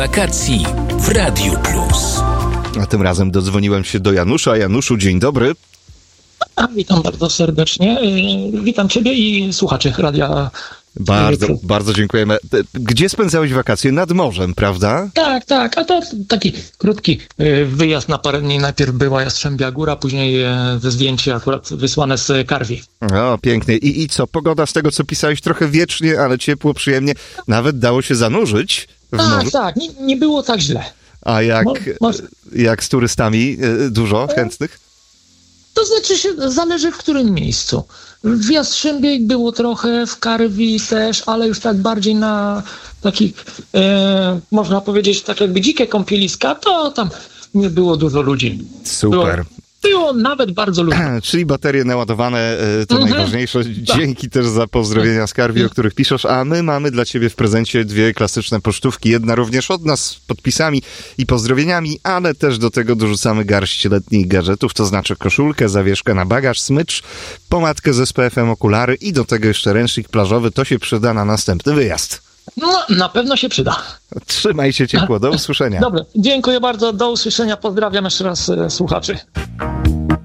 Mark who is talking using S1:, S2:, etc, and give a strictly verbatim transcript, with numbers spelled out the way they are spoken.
S1: Wakacji w Radiu Plus.
S2: A tym razem dodzwoniłem się do Janusza. Januszu, dzień dobry.
S3: A, witam bardzo serdecznie. Witam Ciebie i słuchaczy Radia.
S2: Bardzo, bardzo dziękujemy. Gdzie spędzałeś wakacje? Nad morzem, prawda?
S3: Tak, tak. A to taki krótki wyjazd na parę dni. Najpierw była Jastrzębia Góra, później ze zdjęcie akurat wysłane z Karwi.
S2: O, pięknie. I, I co? Pogoda z tego, co pisałeś, trochę wiecznie, ale ciepło, przyjemnie. Nawet dało się zanurzyć w
S3: Tak,
S2: morzu.
S3: tak. Nie, nie było tak źle.
S2: A jak,
S3: Mo- mo-
S2: jak z turystami? Dużo chętnych?
S3: To znaczy się, zależy w którym miejscu. W Jastrzębiej było trochę, w Karwi też, ale już tak bardziej na takich, e, można powiedzieć, tak jakby dzikie kąpieliska, to tam nie było dużo ludzi.
S2: Super.
S3: Było, było nawet bardzo ludno.
S2: Czyli baterie naładowane, to
S3: Mhm.
S2: najważniejsze.
S3: Tak.
S2: Dzięki też za pozdrowienia z Karwi, o których piszesz. A my mamy dla ciebie w prezencie dwie klasyczne pocztówki. Jedna również od nas z podpisami i pozdrowieniami, ale też do tego dorzucamy garść letnich gadżetów, to znaczy koszulkę, zawieszkę na bagaż, smycz, pomadkę z S P F-em, okulary i do tego jeszcze ręcznik plażowy. To się przyda na następny wyjazd.
S3: No, na pewno się przyda.
S2: Trzymaj się ciepło. Do usłyszenia.
S3: Dobra, dziękuję bardzo, do usłyszenia, pozdrawiam jeszcze raz e, słuchaczy.